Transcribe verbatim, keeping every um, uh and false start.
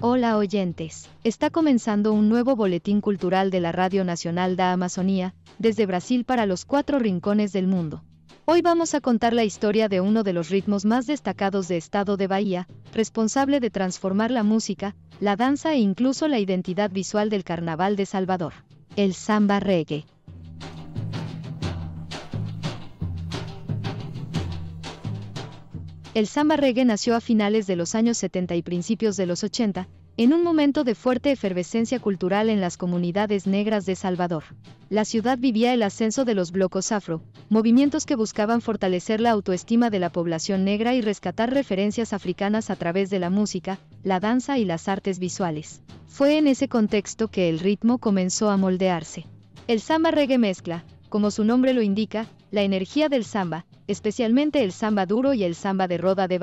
Hola oyentes, está comenzando un nuevo boletín cultural de la Radio Nacional da Amazonía, desde Brasil para los cuatro rincones del mundo. Hoy vamos a contar la historia de uno de los ritmos más destacados de Estado de Bahía, responsable de transformar la música, la danza e incluso la identidad visual del Carnaval de Salvador, el samba reggae. El samba reggae nació a finales de los años setenta y principios de los ochenta, en un momento de fuerte efervescencia cultural en las comunidades negras de Salvador. La ciudad vivía el ascenso de los blocos afro, movimientos que buscaban fortalecer la autoestima de la población negra y rescatar referencias africanas a través de la música, la danza y las artes visuales. Fue en ese contexto que el ritmo comenzó a moldearse. El samba reggae mezcla, como su nombre lo indica, la energía del samba, especialmente el samba duro y el samba de roda de